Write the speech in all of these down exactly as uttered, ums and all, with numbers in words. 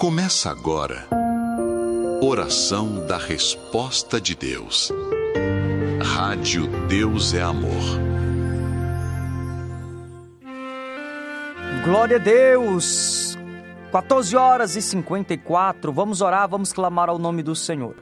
Começa agora, Oração da Resposta de Deus. Rádio Deus é Amor. Glória a Deus! quatorze horas e cinquenta e quatro, vamos orar, vamos clamar ao nome do Senhor.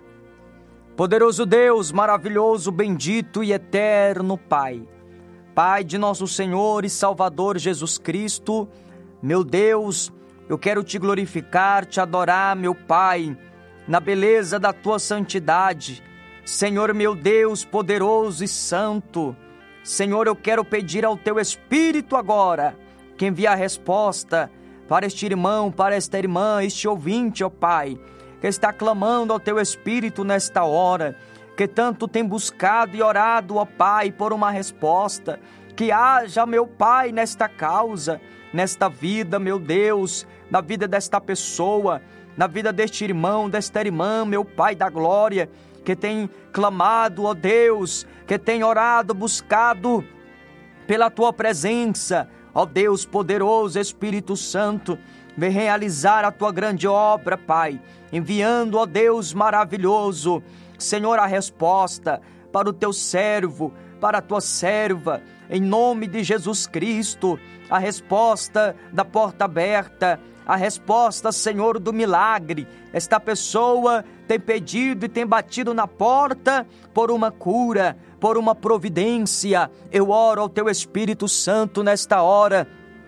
Poderoso Deus, maravilhoso, bendito e eterno Pai, Pai de nosso Senhor e Salvador Jesus Cristo, meu Deus, eu quero te glorificar, te adorar, meu Pai, na beleza da tua santidade. Senhor, meu Deus, poderoso e santo, Senhor, eu quero pedir ao teu Espírito agora, que envie a resposta para este irmão, para esta irmã, este ouvinte, ó Pai, que está clamando ao teu Espírito nesta hora, que tanto tem buscado e orado, ó Pai, por uma resposta, que haja, meu Pai, nesta causa, nesta vida, meu Deus, na vida desta pessoa, na vida deste irmão, desta irmã, meu Pai da glória, que tem clamado, ó Deus, que tem orado, buscado pela tua presença, ó Deus poderoso, Espírito Santo, vem realizar a tua grande obra, Pai, enviando, ó Deus maravilhoso, Senhor, a resposta para o teu servo, para a tua serva, em nome de Jesus Cristo, a resposta da porta aberta, a resposta, Senhor, do milagre. Esta pessoa tem pedido e tem batido na porta por uma cura, por uma providência. Eu oro ao teu Espírito Santo nesta hora.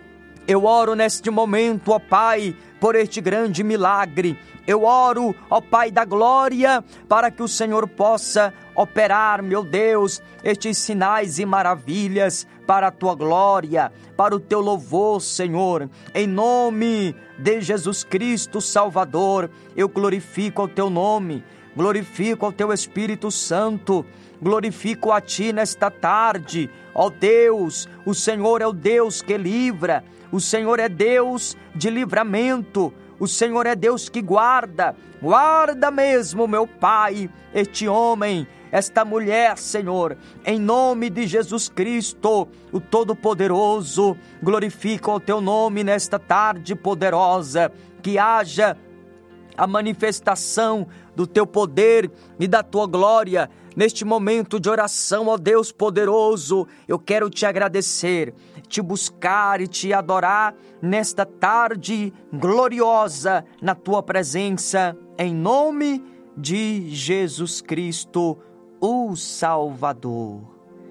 Eu oro neste momento, ó Pai, por este grande milagre. Eu oro, ó Pai da glória, para que o Senhor possa operar, meu Deus, estes sinais e maravilhas para a tua glória, para o teu louvor, Senhor. Em nome de Jesus Cristo, Salvador, eu glorifico o teu nome, glorifico o teu Espírito Santo, glorifico a ti nesta tarde. Ó Deus, o Senhor é o Deus que livra, o Senhor é Deus de livramento, o Senhor é Deus que guarda, guarda mesmo, meu Pai, este homem, esta mulher, Senhor, em nome de Jesus Cristo, o Todo-Poderoso. Glorifica o teu nome nesta tarde poderosa, que haja a manifestação do teu poder e da tua glória. Neste momento de oração, ó Deus poderoso, eu quero te agradecer, te buscar e te adorar nesta tarde gloriosa na tua presença, em nome de Jesus Cristo, o Salvador.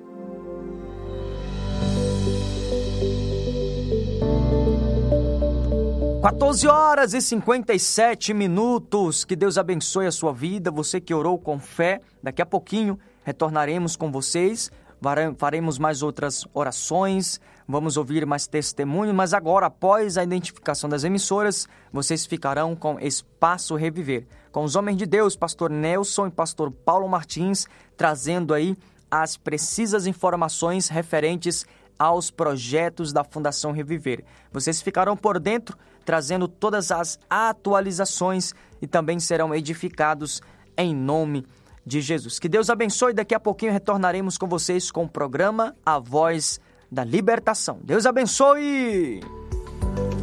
quatorze horas e cinquenta e sete minutos, que Deus abençoe a sua vida, você que orou com fé. Daqui a pouquinho retornaremos com vocês, faremos mais outras orações, vamos ouvir mais testemunhos, mas agora, após a identificação das emissoras, vocês ficarão com Espaço Reviver, com os homens de Deus, pastor Nelson e pastor Paulo Martins, trazendo aí as precisas informações referentes aos projetos da Fundação Reviver. Vocês ficarão por dentro, trazendo todas as atualizações e também serão edificados em nome de Jesus. Que Deus abençoe. Daqui a pouquinho retornaremos com vocês com o programa A Voz da Libertação. Deus abençoe!